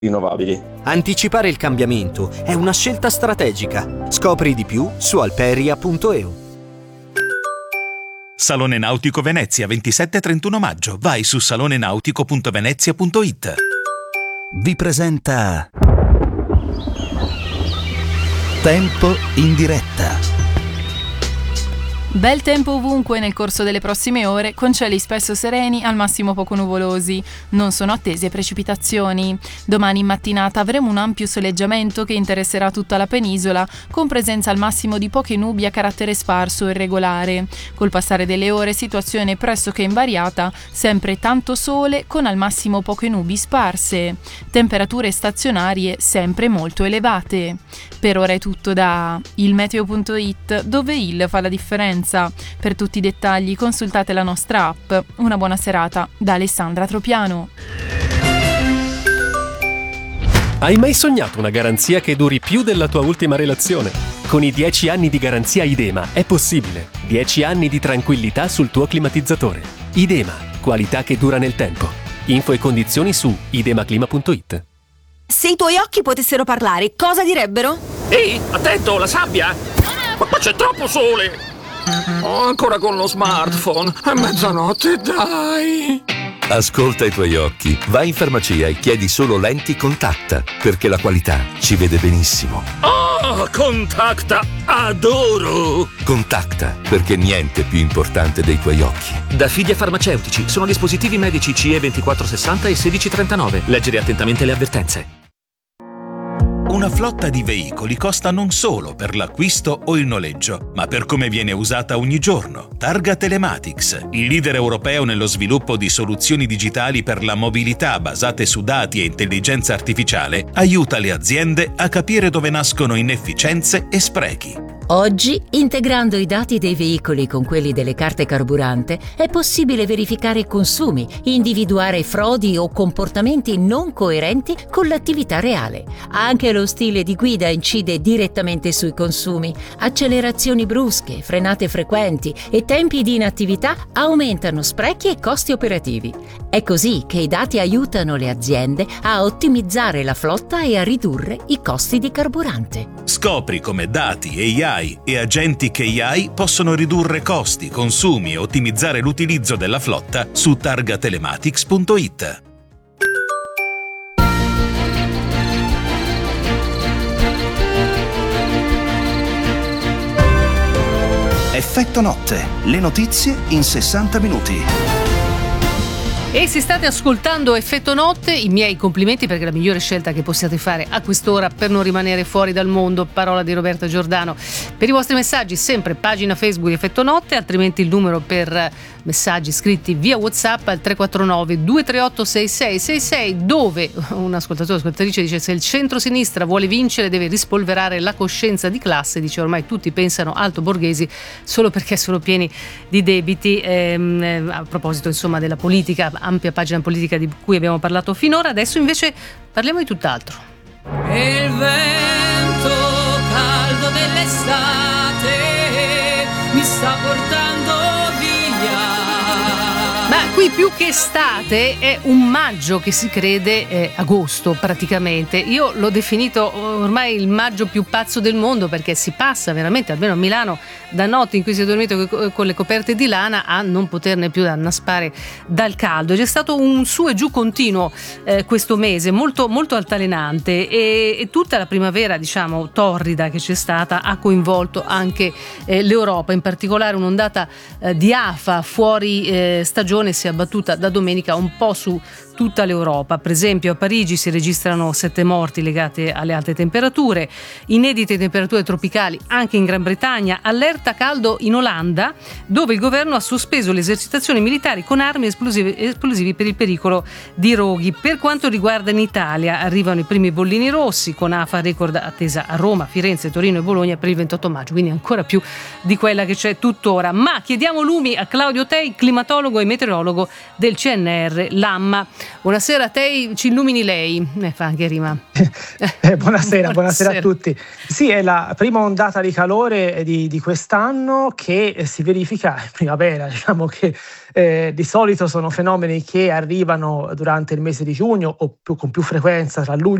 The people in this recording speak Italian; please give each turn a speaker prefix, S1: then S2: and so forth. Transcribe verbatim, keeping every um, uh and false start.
S1: rinnovabili.
S2: Anticipare il cambiamento è una scelta strategica. Scopri di più su alperia punto e u.
S3: Salone Nautico Venezia, ventisette e trentuno maggio. Vai su salone nautico punto venezia punto it.
S4: Vi presenta Tempo in diretta.
S5: Bel tempo ovunque nel corso delle prossime ore, con cieli spesso sereni, al massimo poco nuvolosi. Non sono attese precipitazioni. Domani in mattinata avremo un ampio soleggiamento che interesserà tutta la penisola, con presenza al massimo di poche nubi a carattere sparso e irregolare. Col passare delle ore, situazione pressoché invariata, sempre tanto sole con al massimo poche nubi sparse. Temperature stazionarie sempre molto elevate. Per ora è tutto da il meteo punto it, dove il fa la differenza. Per tutti i dettagli consultate la nostra app. Una buona serata da Alessandra Tropiano.
S6: Hai mai sognato una garanzia che duri più della tua ultima relazione? Con i dieci anni di garanzia Idema è possibile. dieci anni di tranquillità sul tuo climatizzatore. Idema, qualità che dura nel tempo. Info e condizioni su idemaclima punto it.
S7: Se i tuoi occhi potessero parlare, cosa direbbero?
S8: Ehi, attento, la sabbia! Ma qua c'è troppo sole! Oh, ancora con lo smartphone. È mezzanotte, dai!
S9: Ascolta i tuoi occhi. Vai in farmacia e chiedi solo lenti Contacta, perché la qualità ci vede benissimo.
S8: Oh, Contacta! Adoro!
S9: Contacta, perché niente è più importante dei tuoi occhi.
S10: Da Fidia Farmaceutici. Sono dispositivi medici C E ventiquattro sessanta e sedici trentanove. Leggere attentamente le avvertenze.
S3: Una flotta di veicoli costa non solo per l'acquisto o il noleggio, ma per come viene usata ogni giorno. Targa Telematics, il leader europeo nello sviluppo di soluzioni digitali per la mobilità basate su dati e intelligenza artificiale, aiuta le aziende a capire dove nascono inefficienze e sprechi.
S11: Oggi, integrando i dati dei veicoli con quelli delle carte carburante, è possibile verificare consumi, individuare frodi o comportamenti non coerenti con l'attività reale. Anche lo stile di guida incide direttamente sui consumi. Accelerazioni brusche, frenate frequenti e tempi di inattività aumentano sprechi e costi operativi. È così che i dati aiutano le aziende a ottimizzare la flotta e a ridurre i costi di carburante.
S3: Scopri come dati, A I e agenti K I possono ridurre costi, consumi e ottimizzare l'utilizzo della flotta su targa telematics punto it.
S4: Effetto notte. Le notizie in sessanta minuti.
S12: E se state ascoltando Effetto Notte, i miei complimenti, perché è la migliore scelta che possiate fare a quest'ora per non rimanere fuori dal mondo. Parola di Roberta Giordano. Per i vostri messaggi sempre pagina Facebook di Effetto Notte, altrimenti il numero per messaggi scritti via WhatsApp al tre quattro nove due tre otto sei sei sei sei, dove un ascoltatore o ascoltatrice dice: se il centro-sinistra vuole vincere deve rispolverare la coscienza di classe. Dice: ormai tutti pensano alto borghesi solo perché sono pieni di debiti. Ehm, a proposito insomma della politica, ampia pagina politica di cui abbiamo parlato finora. Adesso invece parliamo di tutt'altro.
S13: E il vento caldo dell'estate mi sta portando via.
S12: Ma qui più che estate è un maggio che si crede eh, agosto praticamente. Io l'ho definito ormai il maggio più pazzo del mondo, perché si passa veramente, almeno a Milano, da notti in cui si è dormito con le coperte di lana a non poterne più annaspare dal caldo. C'è stato un su e giù continuo eh, questo mese, molto, molto altalenante, e, e tutta la primavera, diciamo, torrida che c'è stata ha coinvolto anche eh, l'Europa, in particolare un'ondata eh, di afa fuori eh, stagione si è abbattuta da domenica un po' su tutta l'Europa. Per esempio a Parigi si registrano sette morti legate alle alte temperature, inedite temperature tropicali anche in Gran Bretagna, allerta caldo in Olanda, dove il governo ha sospeso le esercitazioni militari con armi esplosive, esplosivi per il pericolo di roghi. Per quanto riguarda in Italia, arrivano i primi bollini rossi, con afa record attesa a Roma, Firenze, Torino e Bologna per il ventotto maggio, quindi ancora più di quella che c'è tuttora. Ma chiediamo lumi a Claudio Tei, climatologo e meteorologo del C N R Lamma. Buonasera a te, ci illumini lei. Eh, fa anche rima.
S1: eh, buonasera, buonasera a tutti. Sì, è la prima ondata di calore di, di quest'anno che si verifica in primavera. Diciamo che eh, di solito sono fenomeni che arrivano durante il mese di giugno o più, con più frequenza tra luglio